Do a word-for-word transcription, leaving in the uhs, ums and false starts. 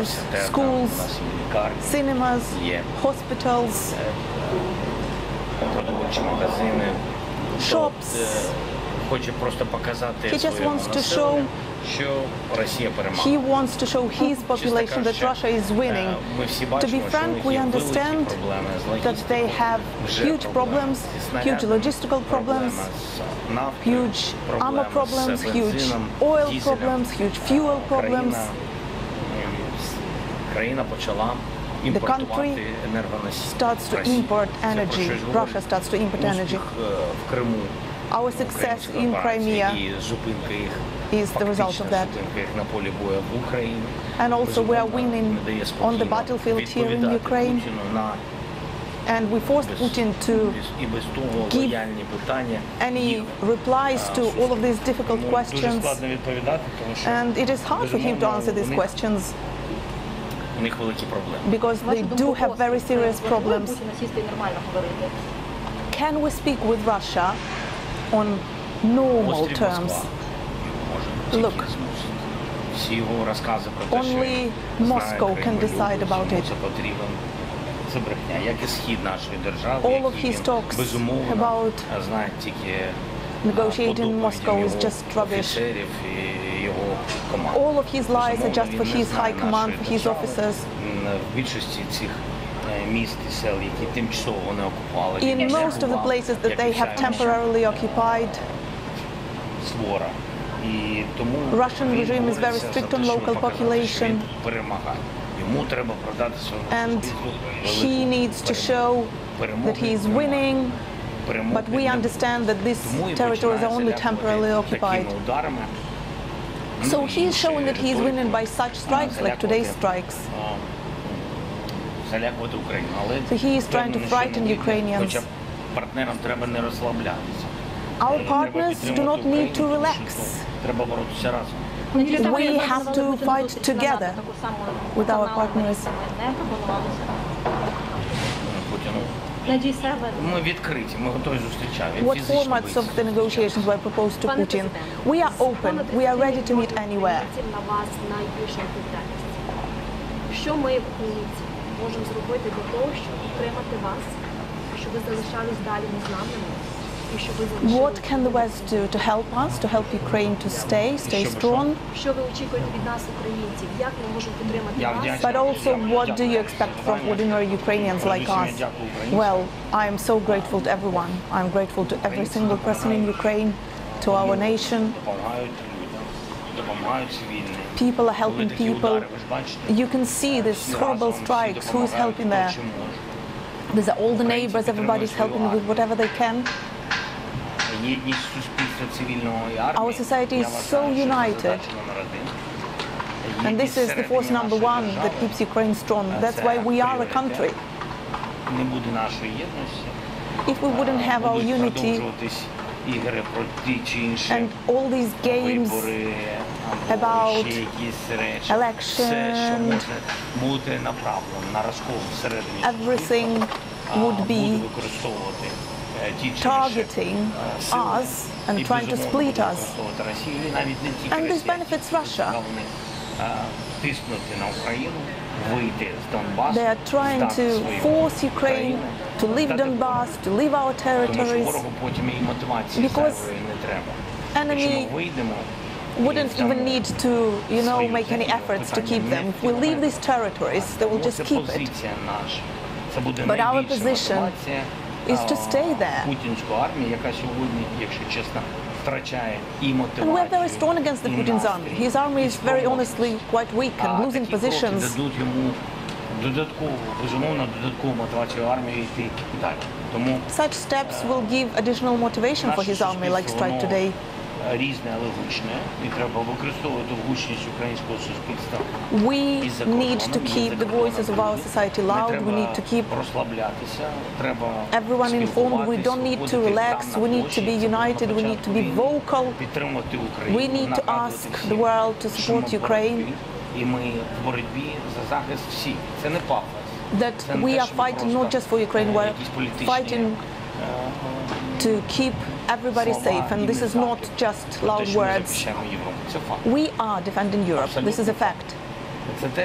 theaters, schools, cinemas, hospitals, shops. He just wants to show He wants to show his population that Russia is winning. To be frank, we understand that they have huge problems, huge logistical problems, huge armor problems, huge oil problems, huge fuel problems. The country starts to import energy. Russia starts to import energy. Our success in Crimea is the result of that. And also we are winning on the battlefield here in Ukraine. And we forced Putin to give any replies to all of these difficult questions. And it is hard for him to answer these questions because they do have very serious problems. Can we speak with Russia on normal terms? Look, only Moscow can decide about it. All of his talks about negotiating in Moscow is just rubbish. All of his lies are just for his high command, for his officers. In most of the places that they have temporarily occupied, Russian regime is very strict on local population, and he needs to show that he is winning, but we understand that these territories are only temporarily occupied. So he is showing that he is winning by such strikes like today's strikes. So he is trying to frighten Ukrainians. Our partners do not need to relax. We have to fight together with our partners. What formats of the negotiations were proposed to Putin? We are open. We are ready to meet anywhere. Можемо зробити для того, щоб підтримати вас, щоб ви залишались далі незламними, і щоб ви залишились. What can the West do to help us, to help Ukraine to stay, stay strong? Що ви очікуєте від нас, українців? Як ми можемо підтримати вас? But also, what do you expect from ordinary Ukrainians like us? Well, I am so grateful to everyone. I am grateful to every single person in Ukraine, to our nation. People are helping people. You can see these horrible strikes. Who is helping there? These are all the neighbors. Everybody's helping with whatever they can. Our society is so united. And this is the force number one that keeps Ukraine strong. That's why we are a country. If we wouldn't have our unity and all these games about election, everything would be targeting us and trying to split us. And this benefits Russia. They are trying to force Ukraine to leave Donbass, to leave our territories, because enemy wouldn't even need to, you know, make any efforts to keep them. If we leave these territories, they will just keep it. But our position is to stay there. And we are very strong against the Putin's army. His army is very honestly quite weak and losing positions. Such steps will give additional motivation for his army, like strike today. We need to keep the voices of our society loud. We need to keep everyone informed. We don't need to relax. We need to be united. We need to be vocal. We need to ask the world to support Ukraine. That we are fighting not just for Ukraine, we're fighting to keep everybody safe, and this is not just loud words. We are defending Europe. This is a fact.